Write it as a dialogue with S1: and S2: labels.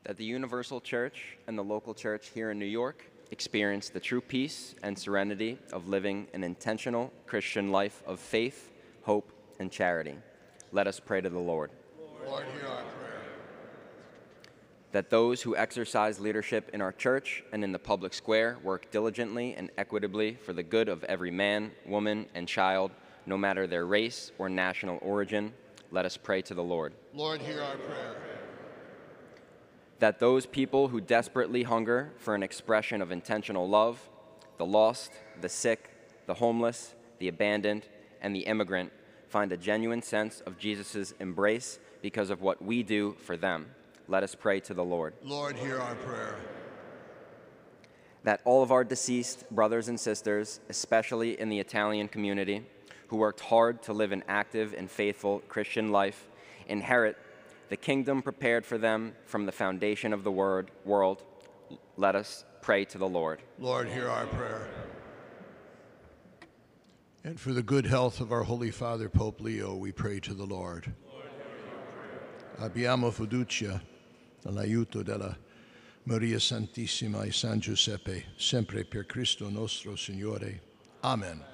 S1: that the Universal Church and the local church here in New York experience the true peace and serenity of living an intentional Christian life of faith, hope, and charity. Let us pray to the Lord.
S2: Lord, hear our prayer.
S1: That those who exercise leadership in our church and in the public square work diligently and equitably for the good of every man, woman, and child, no matter their race or national origin. Let us pray to the Lord.
S2: Lord, hear our prayer.
S1: That those people who desperately hunger for an expression of intentional love, the lost, the sick, the homeless, the abandoned, and the immigrant, find a genuine sense of Jesus' embrace because of what we do for them. Let us pray to the Lord.
S2: Lord, hear our prayer.
S1: That all of our deceased brothers and sisters, especially in the Italian community, who worked hard to live an active and faithful Christian life, inherit the kingdom prepared for them from the foundation of the world. Let us pray to the Lord.
S2: Lord, hear our prayer. And for the good health of our Holy Father, Pope Leo, we pray to the Lord. Abbiamo fiducia nell'aiuto della Maria Santissima e San Giuseppe, sempre per Cristo nostro Signore. Amen.